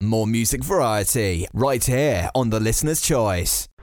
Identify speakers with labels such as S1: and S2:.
S1: more music variety right here on The Listener's Choice.